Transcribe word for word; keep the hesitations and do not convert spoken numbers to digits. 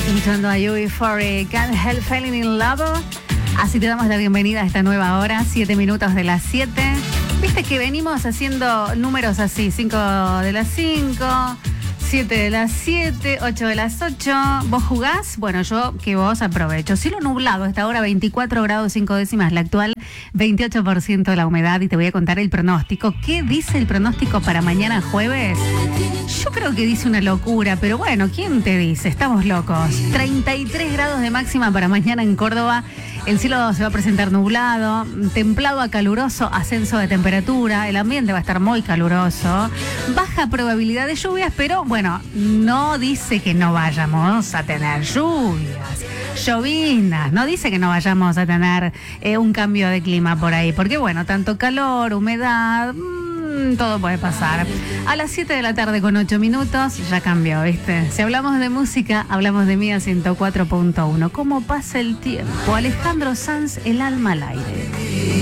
Escuchando a U B cuatro, Can't Help Falling in Love. Así te damos la bienvenida a esta nueva hora, siete minutos de las siete. Viste que venimos haciendo números así, cinco de las cinco, siete de las siete, ocho de las ocho. ¿Vos jugás? Bueno, yo que vos aprovecho. Cielo nublado, esta hora veinticuatro grados cinco décimas, la actual veintiocho por ciento de la humedad. Y te voy a contar el pronóstico. ¿Qué dice el pronóstico para mañana jueves? Yo creo que dice una locura, pero bueno, ¿quién te dice? Estamos locos. treinta y tres grados de máxima para mañana en Córdoba. El cielo se va a presentar nublado, templado a caluroso, ascenso de temperatura. El ambiente va a estar muy caluroso. Baja probabilidad de lluvias, pero bueno, no dice que no vayamos a tener lluvias, llovinas. No dice que no vayamos a tener eh, un cambio de clima por ahí. Porque bueno, tanto calor, humedad... Mmm, todo puede pasar. A las siete de la tarde con ocho minutos ya cambió, ¿viste? Si hablamos de música, hablamos de Mía ciento cuatro punto uno. ¿Cómo pasa el tiempo? Alejandro Sanz, El alma al aire.